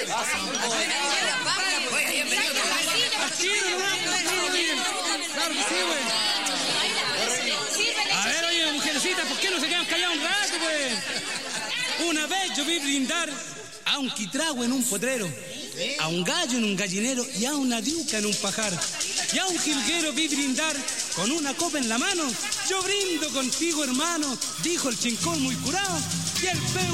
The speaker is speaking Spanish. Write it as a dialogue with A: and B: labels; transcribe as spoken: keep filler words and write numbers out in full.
A: A ver, oye, mujercita, ¿por qué no se quedan callados un rato, pues? Una vez yo vi brindar a un quitrago en un potrero, a un gallo en un gallinero y a una diuca en un pajar. Y a un jilguero vi brindar con una copa en la mano. Yo brindo contigo, hermano, dijo el chincón muy curado. Y el peu